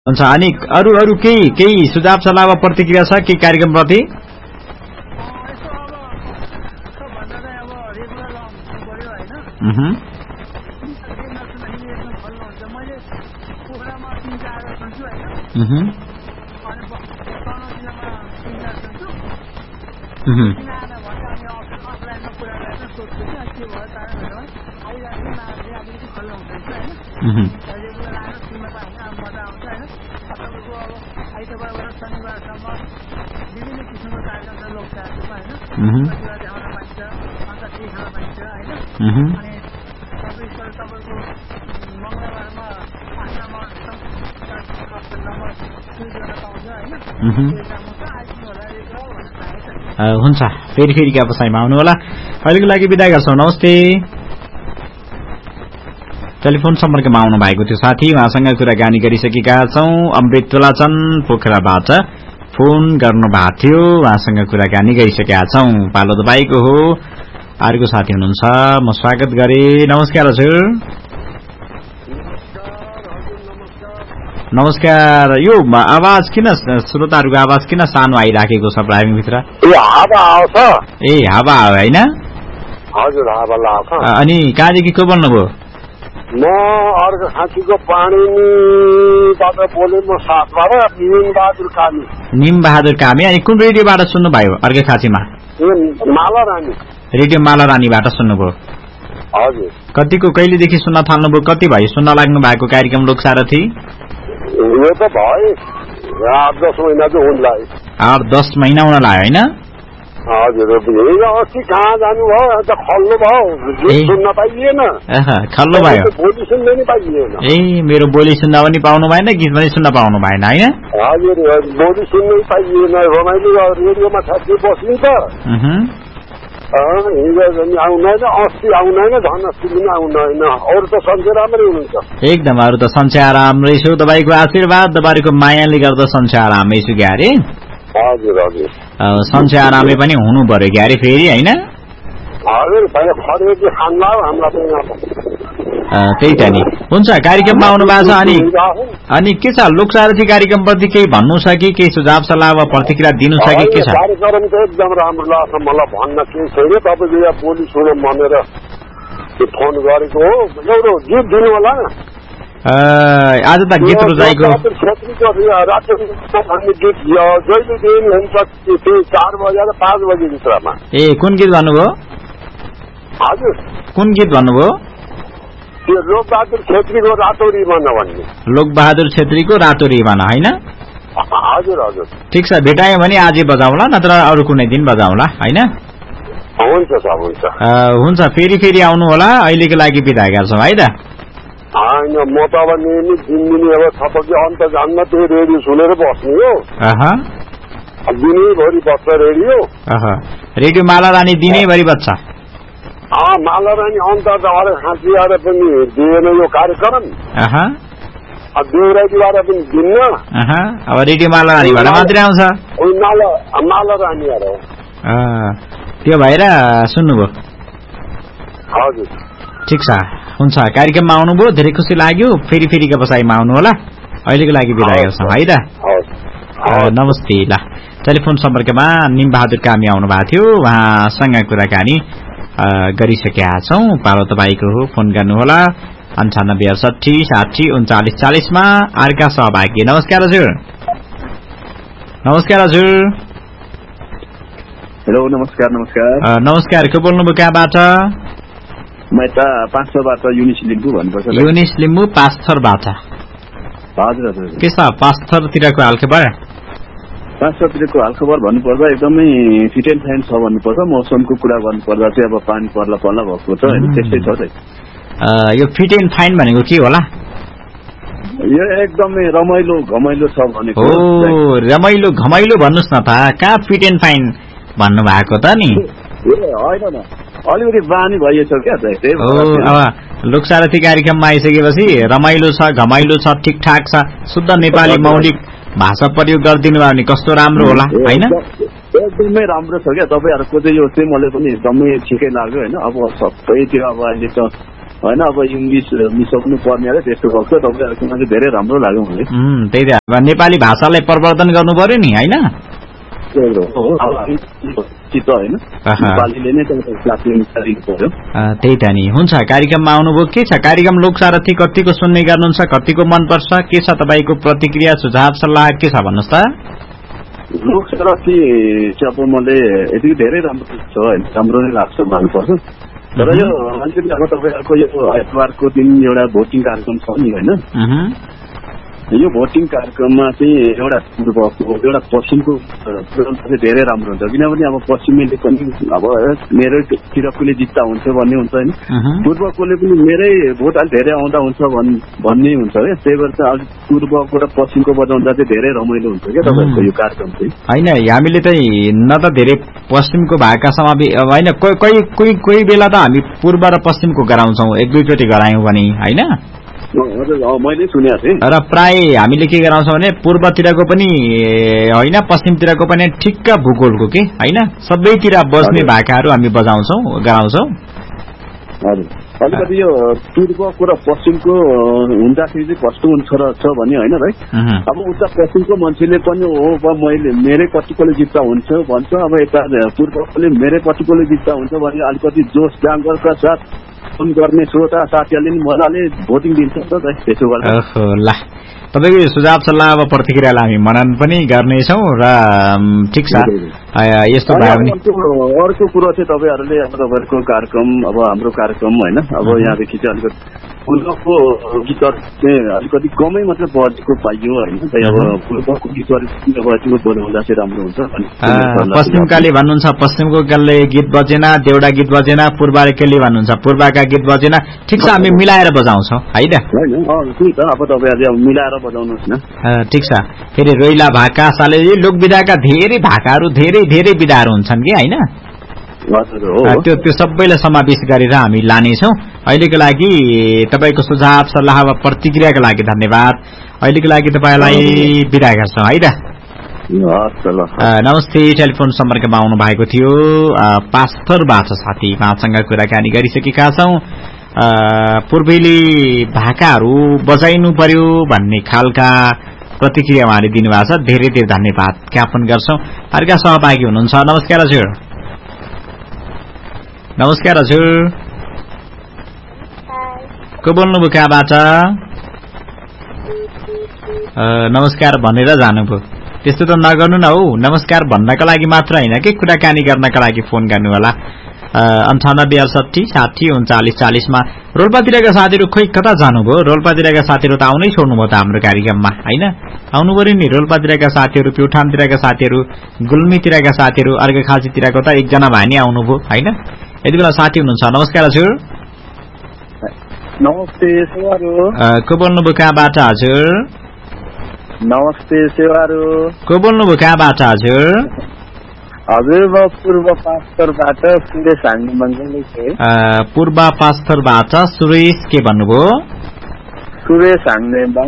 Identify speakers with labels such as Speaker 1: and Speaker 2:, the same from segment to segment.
Speaker 1: हुन्छ अनि अरु केही सुझाव सल्लाह वा प्रतिक्रिया छ के कार्यक्रमप्रति? हुन्छ फेरि बसाइमा आउनु होला। अहिलेको लागि बिदा गर्छौं। नमस्ते। टेलिफोन सम्पर्कमा आउनु भएको थियो साथी, उहाँसँग कुराकानी गरिसकेका छौं। अमृत तुलाचन पोखराबाट फोन गर्नु भएको थियो, उहाँसँग कुराकानी गरिसकेका छौं। पालो तपाईको हो। अर्को साथी हुनुहुन्छ, म स्वागत गरे। नमस्कार हजुर। नमस्कार। यो आवाज किन श्रोताहरुको आवाज किन सानो आइराखेको छ ड्राइभिङ भित्र?
Speaker 2: हावा आउँछ।
Speaker 1: हावा आयो हैन?
Speaker 2: हजुर हावा लाग्छ।
Speaker 1: अनि कहाँदेखि को बोल्नुभयो?
Speaker 2: म अर्को साथीको पानीबाट बोले। म साथबाट निमबहादुर कामी।
Speaker 1: निमबहादुर कामी। अनि कुन रेडियोबाट सुन्नुभयो? अर्को साथीमा
Speaker 2: माला रानी।
Speaker 1: रेडियो माला रानीबाट सुन्नुभयो?
Speaker 2: हजुर।
Speaker 1: कतिको कहिलेदेखि सुन्न थाल्नुभयो? कति भयो सुन्न लाग्नु भएको कार्यक्रम लोकसारथी?
Speaker 2: यो त भयो 8-10 महिना चाहिँ हुन लाग्यो।
Speaker 1: 8-10 महिना हुन लाग्यो हैन?
Speaker 2: हजुर। अस्ति कहाँ जानुभयो? त खल्लो भयो, सुन्न पाइएन।
Speaker 1: खल्लो भयो,
Speaker 2: बोली सुन्न नि पाइएन।
Speaker 1: मेरो बोली सुन्न पनि पाउनु भएन, गीत पनि सुन्न पाउनु भएन हैन?
Speaker 2: हजुर। बोली सुन्नै पाइएन। रमाइलो रेडियोमा ठ्याक्कै बस्नु त। हिजो आउदैन, अस्ति आउदैन, झन् अस्ति पनि आउदैन। अरू त सन्चै राम्रै हुनुहुन्छ?
Speaker 1: एकदम, अरू त सन्चै राम्रै छु। तपाईँको आशीर्वाद, तपाईँको मायाले गर्दा सन्चै राम्रै छु ग्यारे।
Speaker 2: हजुर हजुर।
Speaker 1: सन्चै आरामै पनि हुनु पर्यो ग्यारे फेरि हैन?
Speaker 2: हजुर।
Speaker 1: त्यही त नि। हुन्छ, कार्यक्रममा आउनु भएको छ। अनि के छ लोकसारथी कार्यक्रमप्रति केही भन्नु छ कि केही सुझाव सल्लाह वा प्रतिक्रिया दिनु छ कि के छ?
Speaker 2: कार्यक्रम त एकदम राम्रो लाग्छ मलाई। भन्न केही छैन। तपाईँको यहाँ बोली सुनौँ भनेर फोन गरेको हो। एउटा गीत दिनु होला न।
Speaker 1: आज त गीत रोजाइको
Speaker 2: छेत्रीको रातो गीत जहिले दिन हुन्छ 4 बजे र 5 बजे भित्रमा।
Speaker 1: कुन गीत भन्नुभयो?
Speaker 2: हजुर।
Speaker 1: कुन गीत भन्नुभयो?
Speaker 2: त्यो लोकबहादुर छेत्रीको रातो रिबन भन्ने।
Speaker 1: लोकबहादुर छेत्रीको रातो रिबन हैन?
Speaker 2: हजुर हजुर।
Speaker 1: ठिक छ, भेटायो भने आजै बजाउला, नत्र अरू कुनै दिन बजाउला हैन?
Speaker 2: हुन्छ सर, हुन्छ।
Speaker 1: हुन्छ, फेरि आउनु होला। अहिलेको लागि बिदा गर्छौं है त।
Speaker 2: होइन, म त अब नियमित दिनदिनी अब थपकी अन्त जान्न, त्यो रेडियो सुनेर बस्ने हो। दिनैभरि बस्छ रेडियो।
Speaker 1: रेडियो माला रानी दिनैभरि बज्छ?
Speaker 2: माला रानी अन्त अरे खाँची आएर पनि दिएन यो कार्यक्रम। देउरालीबाट पनि दिन्न।
Speaker 1: अब रेडियो माला रानीबाट मात्रै आउँछ?
Speaker 2: माला रानी हो।
Speaker 1: त्यो भएर सुन्नुभयो?
Speaker 2: हजुर।
Speaker 1: ठिक छ, हुन्छ। कार्यक्रममा आउनुभयो, धेरै खुसी लाग्यो। फेरिका बसाइमा आउनु होला। अहिलेको लागि बिदा गर्छौं है त। नमस्ते। ल, टेलिफोन सम्पर्कमा निमबहादुर कामी आउनु भएको थियो, उहाँसँग कुराकानी गरिसकेका छौं। पालो तपाईको हो। फोन गर्नुहोला 9868 60 39 40 मा। अर्का सहभागी। नमस्कार हजुर। नमस्कार हजुर।
Speaker 3: हेलो, नमस्कार।
Speaker 1: नमस्कार। को बोल्नुभयो? कहाँबाट?
Speaker 3: म त पाँचथरबाट युनिस लिम्बू भन्नुपर्छ।
Speaker 1: युनिस लिम्बू पाँचथरबाट?
Speaker 3: हजुर हजुर।
Speaker 1: के छ पाँचथरतिरको हालखबर?
Speaker 3: पाँचथरतिरको हालखबर भन्नुपर्दा एकदमै फिट एन्ड फाइन छ भन्नुपर्छ। मौसमको कुरा गर्नुपर्दा चाहिँ अब पानी पर्ला भएको छ, त्यस्तै छ चाहिँ।
Speaker 1: यो फिट एन्ड फाइन भनेको के होला?
Speaker 3: यो एकदमै रमाइलो घमाइलो छ भनेको।
Speaker 1: रमाइलो घमाइलो भन्नुस् न त। कहाँ फिट एन्ड फाइन भन्नु भएको त नि?
Speaker 3: होइन न, अलिकति बानी भइएछ क्या त।
Speaker 1: अब लोकसारथी कार्यक्रममा आइसकेपछि रमाइलो छ, घमाइलो छ, ठिकठाक छ, शुद्ध नेपाली मौलिक भाषा प्रयोग गरिदिनु भयो भने कस्तो राम्रो होला हैन?
Speaker 3: एकदमै राम्रो छ क्या। तपाईहरुको चाहिँ यो चाहिँ मलाई पनि एकदमै ठिकै लाग्यो हैन। अब सबैतिर अब अहिले त होइन अब इङ्ग्लिस मिसाउनु पर्ने अरे त्यस्तो भएको छ तपाईँहरूकोमा चाहिँ धेरै राम्रो लाग्यो मलाई
Speaker 1: त्यही त नेपाली भाषालाई परिवर्तन गर्नु पर्यो नि होइन त्यही त नि हुन्छ कार्यक्रममा आउनुभयो के छ कार्यक्रम लोकसारथी कतिको सुन्ने गर्नुहुन्छ कतिको मनपर्छ के छ तपाईँको प्रतिक्रिया सुझाव सल्लाह के छ भन्नुहोस् त
Speaker 3: लोकसारथी चाहिँ अब मैले यति धेरै राम्रो छ होइन राम्रो नै लाग्छ भन्नुपर्छ तर यो अलिकति अब तपाईँहरूको यो आइतबारको दिन एउटा भोटिङ कार्यक्रम छ नि होइन यो भोटिङ कार्यक्रममा चाहिँ एउटा पूर्वको एउटा पश्चिमको चाहिँ धेरै राम्रो हुन्छ किनभने अब पश्चिमेले पनि अब मेरैतिर कसले जित्दा हुन्छ भन्ने हुन्छ होइन पूर्वकोले पनि मेरै भोट अलिक धेरै आउँदा हुन्छ भन्ने हुन्छ क्या त्यही भएर चाहिँ अलिक पूर्वको र पश्चिमको बजाउँदा चाहिँ धेरै रमाइलो हुन्छ क्या तपाईँहरूको यो कार्यक्रम चाहिँ
Speaker 1: होइन हामीले चाहिँ न त धेरै पश्चिमको भागका होइन कोही बेला त हामी पूर्व र पश्चिमको गराउँछौँ एक दुईचोटि गरायौँ भने होइन
Speaker 3: मैले सुनेको थिएँ
Speaker 1: र प्राय हामीले के गराउँछौँ भने पूर्वतिरको पनि होइन पश्चिमतिरको पनि ठिक्क भूगोलको के होइन सबैतिर बस्ने भाकाहरू हामी गराउँछौँ
Speaker 3: हजुर अलिकति यो पूर्वको र पश्चिमको हुँदाखेरि चाहिँ कस्तो हुन्छ छ भने होइन है अब उता पश्चिमको मान्छेले पनि हो मेरै पट्टिकोले जित्दा हुन्छ भन्छ अब यता पूर्वकोले मेरै पट्टिकोले जित्दा हुन्छ भने अलिकति जोस जाँगरका साथ फोन गर्ने श्रोता साथीहरूले नि मजाले भोटिङ दिन्छ नि त त्यसो गर्दा
Speaker 1: ल तपाईँको सुझाव सल्लाह अब प्रतिक्रियालाई हामी मनन पनि गर्नेछौँ र ठिक छ यस्तो भयो भने
Speaker 3: अर्को कुरो चाहिँ तपाईँहरूले अब तपाईँहरूको कार्यक्रम अब हाम्रो कार्यक्रम होइन अब यहाँदेखि चाहिँ अलिकति पूर्वको गीतहरू चाहिँ अलिकति कमै मात्रै बजेको पाइयो होइन अब पूर्वको गीतहरू बजेको बोलाउँदा चाहिँ राम्रो हुन्छ
Speaker 1: पश्चिमकाले भन्नुहुन्छ पश्चिमको कसले गीत बजेन देउडा गीत बजेन पूर्वले केले भन्नुहुन्छ पूर्वका गीत बजेन ठिक छ हामी मिलाएर बजाउँछौँ है त
Speaker 3: त्यही त अब तपाईँहरूले अब मिलाएर बजाउनुहोस् न
Speaker 1: ठिक छ फेरि रोइला भाका साले लोकविधाका धेरै भाकाहरू धेरै धेरै विधाहरू हुन्छन् कि होइन त्यो सबैलाई समावेश गरेर हामी लानेछौँ अहिलेको लागि तपाईँको सुझाव सल्लाह वा प्रतिक्रियाको लागि धन्यवाद अहिलेको लागि तपाईँलाई बिदा गर्छौँ है त नमस्ते टेलिफोन सम्पर्कमा आउनु भएको थियो पास्थरबाट साथी उहाँसँग कुराकानी गरिसकेका छौँ पूर्वेली भाकाहरू बजाइनु पर्यो भन्ने खालका प्रतिक्रिया उहाँले दिनुभएको छ धेरै धेरै धन्यवाद ज्ञापन गर्छौँ अर्का सहभागी हुनुहुन्छ नमस्कार हजुर नमस्कार हजुर को बोल्नुभयो कहाँबाट नमस्कार भनेर जानुभयो त्यस्तो त नगर्नु न हौ नमस्कार भन्नका लागि मात्र होइन कि कुराकानी गर्नका लागि फोन गर्नु होला 9868603940 रोल्पातिरका साथीहरू खोइ कता जानुभयो रोल्पातिरका साथीहरू त आउनै छोड्नुभयो त हाम्रो कार्यक्रममा होइन आउनु पर्यो नि रोल्पातिरका साथीहरू प्युठानतिरका साथीहरू गुल्मीतिरका साथीहरू अर्घाखाँचीतिरको त एकजना भए नि आउनुभयो होइन यति बेला साथी हुनुहुन्छ नमस्कार हजुर
Speaker 4: नमस्ते सेवारो
Speaker 1: को बोल्नुभयो कहाँबाट हजुर
Speaker 4: नमस्ते सेवारो
Speaker 1: को बोल्नुभयो कहाँबाट हजुर
Speaker 4: हजुर म पूर्व पास्थरबाट सुरेश हाङदेबाङ
Speaker 1: पूर्व पास्थरबाट सुरेश के भन्नुभयो
Speaker 4: सुरेश हाङदेबाङ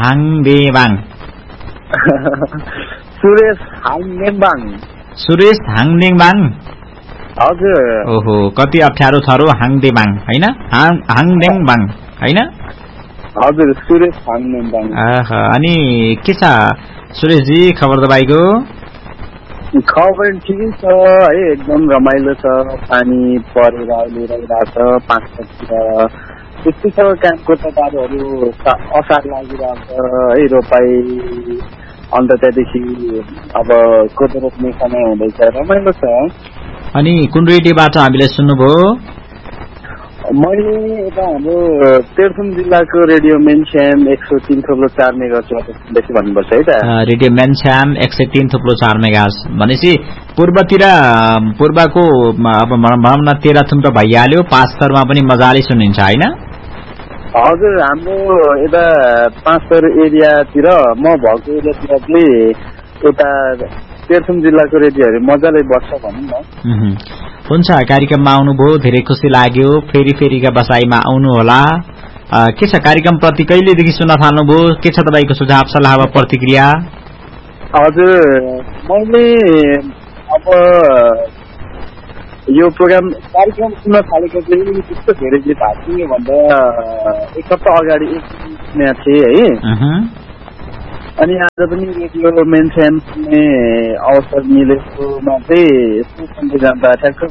Speaker 1: सुरेश हाङदेबाङ
Speaker 4: हजुर
Speaker 1: ओहो कति अप्ठ्यारो छ र हाङदेबाङ होइन हाङदेबाङ होइन
Speaker 4: हजुर सुरेश हाङदेबाङ
Speaker 1: अनि के छ सुरेशजी खबर तपाईँको
Speaker 4: खबर ठिकै छ है एकदम रमाइलो छ पानी परेर अहिले रहिरहेछ 5 बजीतिर त्यस्तै छ कामको तयारीहरू असार लागिरहेछ है रोपाई अन्त त्यहाँदेखि अब कोदो रोप्ने समय हुँदैछ रमाइलो छ
Speaker 1: अनि कुन रेडियोबाट हामीलाई सुन्नुभयो
Speaker 4: मैले यता हाम्रो तेह्रथुम जिल्लाको रेडियो मेनस्याम 103.4 मेगाहर्जबाट सुन्दैछु भन्नुपर्छ है त
Speaker 1: रेडियो मेनस्याम 103.4 मेगाहर्ज भनेपछि पूर्वको अब भनौँ न तेह्रथुम त भइहाल्यो पाँचथरमा पनि मजाले सुनिन्छ होइन
Speaker 4: हजुर हाम्रो यता पाँचथर एरियातिर म भएको एरियातिर चाहिँ यता तेह्रथुम जिल्लाको रेडियोहरू मजाले बस्छ भनौँ न
Speaker 1: हुन्छ कार्यक्रममा आउनुभयो धेरै खुसी लाग्यो फेरिका बसाइमा आउनु होला के छ कार्यक्रम प्रति कहिलेदेखि सुन्न थाल्नुभयो के छ तपाईँको सुझाव सल्लाह वा प्रतिक्रिया
Speaker 4: हजुर मैले अब यो कार्यक्रम सुन्न थालेको चाहिँ त्यस्तो धेरै चाहिँ भएको थियो भन्दा एक हप्ता अगाडि सुनेको थिएँ है। अनि आज पनि रेडियो मेनसन सुन्ने अवसर मिलेकोमा चाहिँ यस्तो सुन्दै जाँदा ठ्याक्क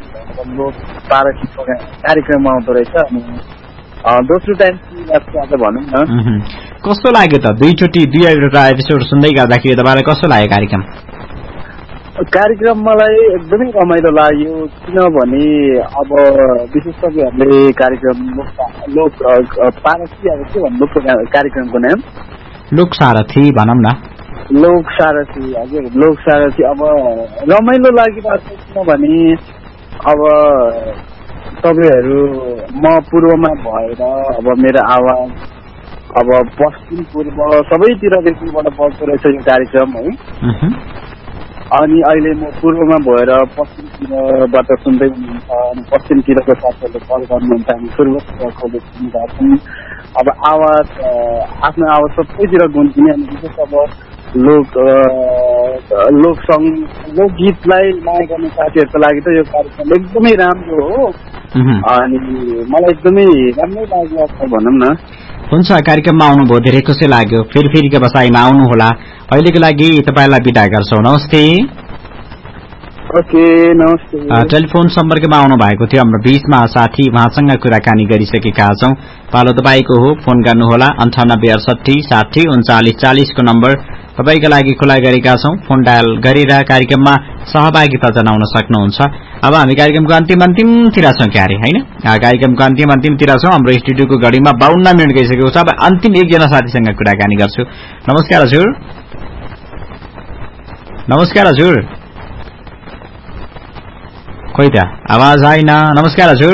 Speaker 4: कार्यक्रम आउँदो रहेछ। अनि दोस्रो टाइम आज भनौँ न
Speaker 1: कस्तो लाग्यो त दुईचोटि दुईवटा एपिसोड सुन्दै गर्दाखेरि तपाईँलाई कस्तो लाग्यो
Speaker 4: कार्यक्रम? मलाई एकदमै रमाइलो लाग्यो किनभने अब विशेष तपाईँहरूले कार्यक्रम पारसी अब के भन्नु कार्यक्रमको नाम
Speaker 1: लोकसारथी भनौँ न।
Speaker 4: लोकसारथी हजुर लोकसारथी अब रमाइलो लागिरहेको छ किनभने अब तपाईँहरू म पूर्वमा भएर अब मेरो आवाज अब पश्चिम पूर्व सबैतिरबाट बज्दो रहेछ यो कार्यक्रम है। अनि अहिले म पूर्वमा भएर पश्चिमतिरबाट सुन्दै हुनुहुन्छ अनि पश्चिमतिरको साथीहरूले कल गर्नुहुन्छ हामी पूर्वतिरको सुनिरहेको छौँ। अब आवाज आफ्नो आवाज सबैतिर गुन्जिने अनि विशेष अब लोकसङ्ग लोकगीतलाई माया गर्ने साथीहरूको लागि त यो कार्यक्रम एकदमै राम्रो हो। अनि मलाई एकदमै राम्रै लाग्यो भनौँ न।
Speaker 1: हुन्छ कार्यक्रममा आउनुभयो धेरै खुसी लाग्यो। फेरिको बसाइमा आउनुहोला। अहिलेको लागि तपाईँलाई बिदा गर्छौँ। नमस्ते।
Speaker 4: ओके नमस्ते।
Speaker 1: टेलिफोन सम्पर्कमा आउनु भएको थियो हाम्रो बीचमा साथी उहाँसँग कुराकानी गरिसकेका छौँ। पालो तपाईँको हो। फोन गर्नुहोला 9868603940 को नम्बर तपाईँका लागि खुला गरेका छौँ। फोन डायल गरेर कार्यक्रममा सहभागिता जनाउन सक्नुहुन्छ। अब हामी कार्यक्रमको अन्तिमतिर छौँ क्यारे होइन कार्यक्रमको अन्तिमतिर छौँ। हाम्रो स्टुडियोको घडीमा 52 मिनट गइसकेको छ। अब अन्तिम एकजना साथीसँग कुराकानी गर्छु। नमस्कार हजुर। नमस्कार हजुर। खोइ त आवाज आएन। नमस्कार हजुर।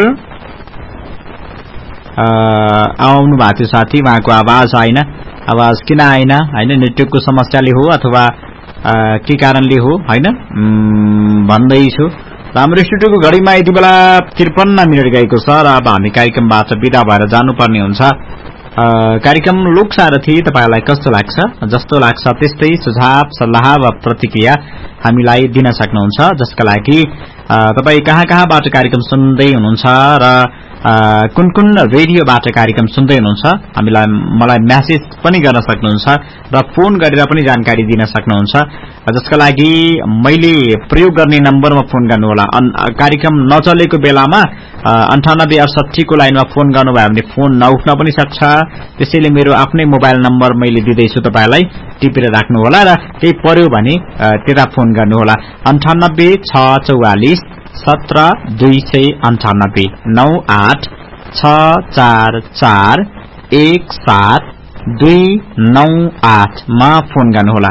Speaker 1: आउनु भएको थियो साथी उहाँको आवाज आएन। आवाज किन आएन होइन नेटवर्कको समस्याले हो अथवा के कारणले हो होइन भन्दैछु। हाम्रो स्टुडियोको घडीमा यति बेला 53 मिनट गएको छ र अब हामी कार्यक्रमबाट बिदा भएर जानुपर्ने हुन्छ। कार्यक्रम लोकसारथी तपाईँलाई कस्तो लाग्छ? जस्तो लाग्छ त्यस्तै सुझाव सल्लाह वा प्रतिक्रिया हामीलाई दिन सक्नुहुन्छ। जसका लागि तपाईँ कहाँबाट कार्यक्रम सुन्दै हुनुहुन्छ र कुन रेडियोबाट कार्यक्रम सुन्दै हुनुहुन्छ मलाई म्यासेज पनि गर्न सक्नुहुन्छ र फोन गरेर पनि जानकारी दिन सक्नुहुन्छ। जसका लागि मैले प्रयोग गर्ने नम्बरमा फोन गर्नुहोला। कार्यक्रम नचलेको बेलामा 9868 को लाइनमा फोन गर्नुभयो भने फोन नउठ्न पनि सक्छ। त्यसैले मेरो आफ्नै मोबाइल नम्बर मैले दिँदैछु तपाईँलाई टिपेर राख्नुहोला र केही पर्यो भने त्यता फोन गर्नुहोला 9864 17 9864417298 मा फोन गर्नुहोला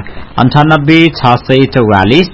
Speaker 1: 9864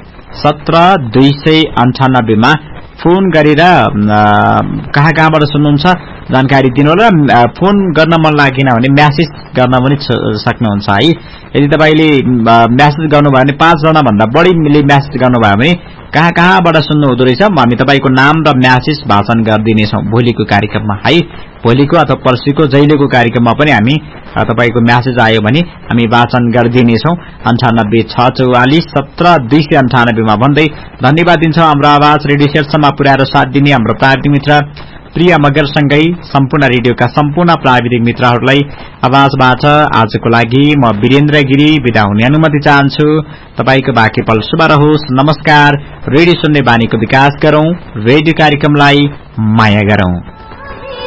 Speaker 1: 17 मा फोन गरेर कहाँबाट सुन्नुहुन्छ जानकारी दिनुहोला। फोन गर्न मन लागेन भने म्यासेज गर्न पनि सक्नुहुन्छ है। यदि तपाईँले म्यासेज गर्नुभयो भने 5 जना भन्दा बढीले म्यासेज गर्नुभयो भने कहाँबाट सुन्नु हुँदो रहेछ हामी तपाईँको नाम र म्यासेज भाषण गरिदिनेछौँ भोलिको कार्यक्रममा है। भोलिको अथवा पर्सिको जहिलेको कार्यक्रममा पनि हामी तपाईँको म्यासेज आयो भने हामी वाचन गरिदिनेछौँ 9864 17 मा भन्दै धन्यवाद दिन्छौँ। हाम्रो आवाज रेडियो सेटसम्म पुर्याएर साथ दिने हाम्रो प्राविधिक मित्र प्रिया मगरसँगै सम्पूर्ण रेडियोका सम्पूर्ण प्राविधिक मित्रहरूलाई आवाजबाट आजको लागि म वीरेन्द्र गिरी बिदा हुने अनुमति चाहन्छु। तपाईको बाँकी पल शुभ रहोस्। नमस्कार। रेडियो सुन्ने बानीको विकास गरौं, रेडियो कार्यक्रमलाई माया गरौं।